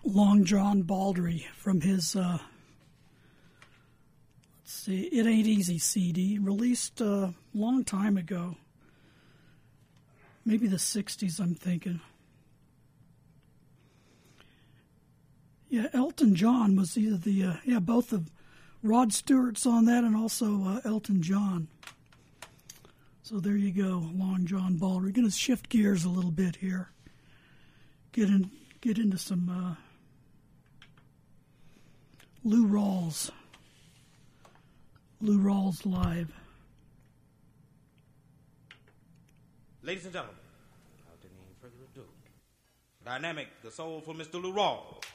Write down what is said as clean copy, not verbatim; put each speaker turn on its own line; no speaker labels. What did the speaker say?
Long John Baldry from his, let's see, It Ain't Easy CD, released a long time ago. Maybe the 60s, I'm thinking. Yeah, Elton John was either the, both of Rod Stewart's on that and also Elton John. So there you go, Long John Baldry. We're going to shift gears a little bit here. Get into some Lou Rawls. Lou Rawls live.
Ladies and gentlemen, without any further ado, dynamic, the soulful Mr. Lou Rawls.